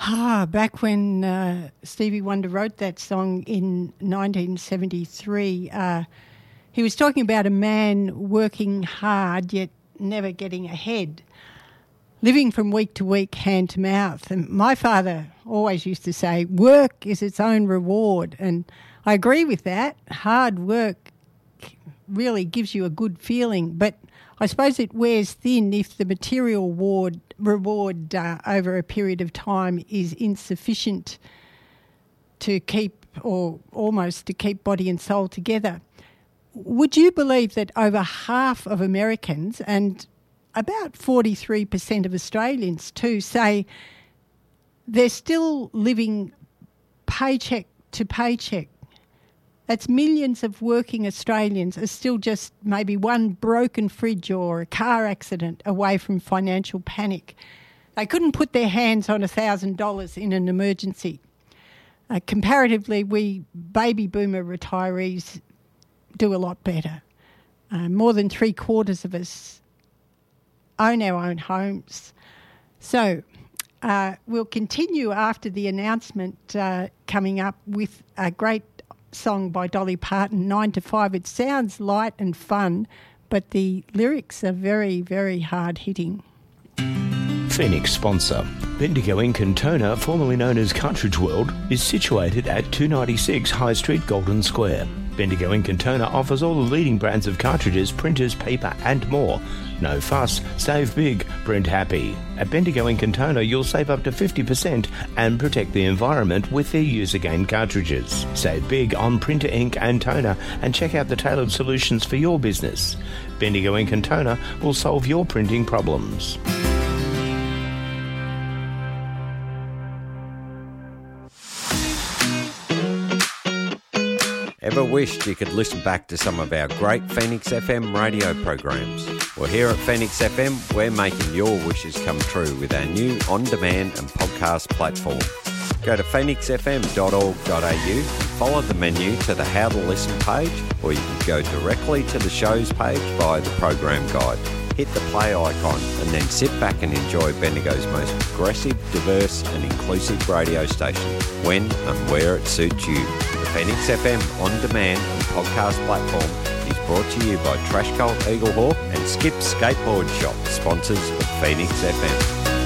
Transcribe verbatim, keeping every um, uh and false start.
Ah, back when uh, Stevie Wonder wrote that song in nineteen seventy-three, uh, he was talking about a man working hard yet never getting ahead, living from week to week, hand to mouth. And my father always used to say, work is its own reward. And I agree with that. Hard work really gives you a good feeling, but I suppose it wears thin if the material reward, reward uh, over a period of time is insufficient to keep, or almost to keep body and soul together. Would you believe that over half of Americans and about forty-three percent of Australians too say they're still living paycheck to paycheck? That's millions of working Australians are still just maybe one broken fridge or a car accident away from financial panic. They couldn't put their hands on one thousand dollars in an emergency. Uh, comparatively, we baby boomer retirees do a lot better. Uh, more than three quarters of us own our own homes. So uh, we'll continue after the announcement uh, coming up with a great song by Dolly Parton, nine to five. It sounds light and fun, but the lyrics are very, very hard-hitting. Phoenix sponsor. Bendigo Ink and Toner, formerly known as Cartridge World, is situated at two ninety-six High Street, Golden Square. Bendigo Ink and Toner offers all the leading brands of cartridges, printers, paper and more. No fuss, save big, print happy. At Bendigo Ink and Toner you'll save up to fifty percent and protect the environment with their use-again cartridges. Save big on printer ink and toner and check out the tailored solutions for your business. Bendigo Ink and Toner will solve your printing problems. Ever wished you could listen back to some of our great Phoenix F M radio programs? Well, here at Phoenix F M, we're making your wishes come true with our new on-demand and podcast platform. Go to phoenix f m dot org dot a u and follow the menu to the How to Listen page, or you can go directly to the shows page via the program guide. Hit the play icon and then sit back and enjoy Bendigo's most progressive, diverse and inclusive radio station when and where it suits you. The Phoenix F M on-demand and podcast platform is brought to you by Trash Cult Eaglehawk and Skip Skateboard Shop, sponsors of Phoenix F M.